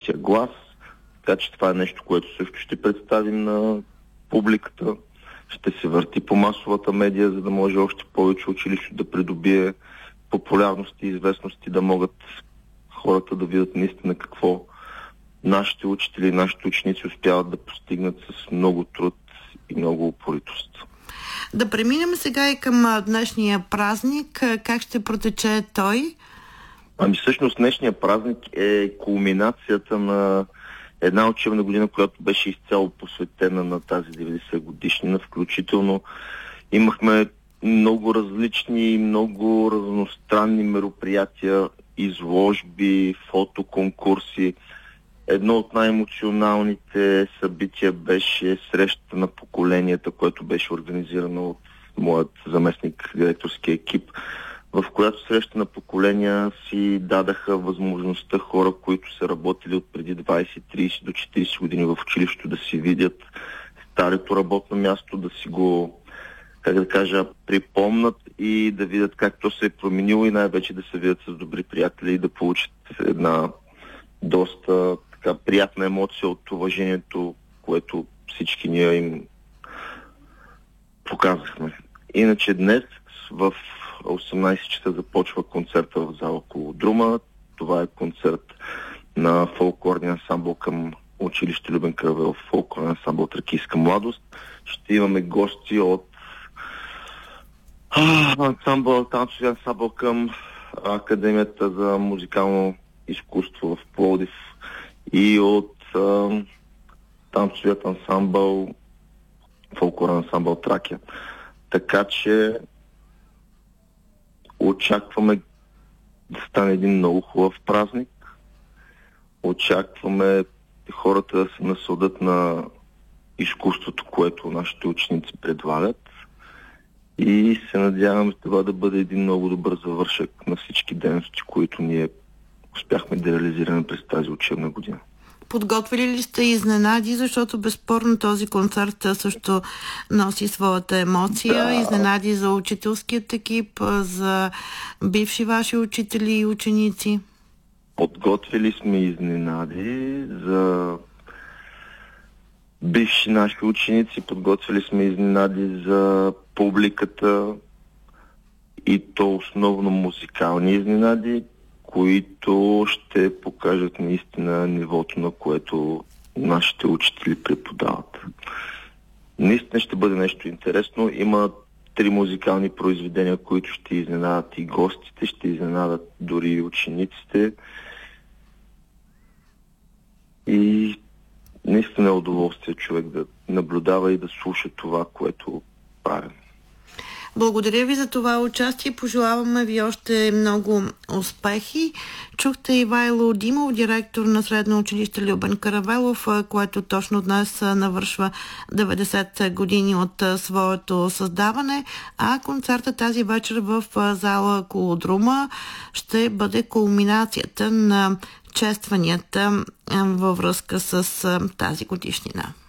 човешкия глас. Така че това е нещо, което също ще представим на публиката. Ще се върти по масовата медия, за да може още повече училище да придобие популярност и известност и да могат хората да видят наистина какво нашите учители и нашите ученици успяват да постигнат с много труд и много упоритост. Да преминем сега и към днешния празник. Как ще протече той? Всъщност днешния празник е кулминацията на една учебна година, която беше изцяло посветена на тази 90 годишнина. Включително имахме много различни, много разностранни мероприятия, изложби, фотоконкурси. Едно от най-емоционалните събития беше срещата на поколенията, което беше организирано от моят заместник директорски екип, в която среща на поколения си дадаха възможността хора, които са работили от преди 20, 30 до 40 години в училището, да си видят старото работно място, да си го, припомнат и да видят как то се е променило и най-вече да се видят с добри приятели и да получат една доста приятна емоция от уважението, което всички ние им показахме. Иначе днес в 18 часа започва концерта в зала Колодрума. Това е концерт на фолклорния ансамбъл към училище Любен Каравелов, фолклорния ансамбъл Тракийска младост. Ще имаме гости от танцовия ансамбъл към Академията за музикално изкуство в Пловдив и от танцовият ансамбъл, фолклорен ансамбъл Тракия. Така че очакваме да стане един много хубав празник. Очакваме хората да се насладят на изкуството, което нашите ученици предлагат. И се надяваме това да бъде един много добър завършек на всички дейности, които ние успяхме да реализираме през тази учебна година. Подготвили ли сте изненади, защото безспорно този концерт също носи своята емоция? Да. Изненади за учителският екип, за бивши ваши учители и ученици? Подготвили сме изненади за бивши наши ученици, подготвили сме изненади за публиката и то основно музикални изненади, които ще покажат наистина нивото, на което нашите учители преподават. Наистина ще бъде нещо интересно. Има 3 музикални произведения, които ще изненадат и гостите, ще изненадат дори и учениците. И наистина е удоволствие човек да наблюдава и да слуша това, което правим. Благодаря ви за това участие. Пожелаваме ви още много успехи. Чухте Ивайло Димов, директор на Средно училище Любен Каравелов, което точно днес навършва 90 години от своето създаване, а концертът тази вечер в зала Колодрума ще бъде кулминацията на честванията във връзка с тази годишнина.